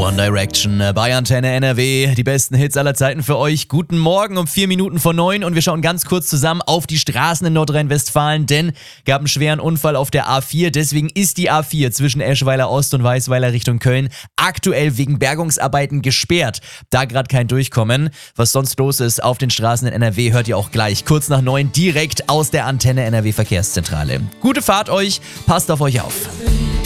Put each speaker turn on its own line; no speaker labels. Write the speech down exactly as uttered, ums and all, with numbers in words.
One Direction bei Antenne N R W. Die besten Hits aller Zeiten für euch. Guten Morgen um vier Minuten vor neun und wir schauen ganz kurz zusammen auf die Straßen in Nordrhein-Westfalen, denn gab einen schweren Unfall auf der A vier. Deswegen ist die A vier zwischen Eschweiler Ost und Weißweiler Richtung Köln aktuell wegen Bergungsarbeiten gesperrt. Da gerade kein Durchkommen. Was sonst los ist auf den Straßen in N R W, hört ihr auch gleich kurz nach neun direkt aus der Antenne N R W Verkehrszentrale. Gute Fahrt euch, passt auf euch auf.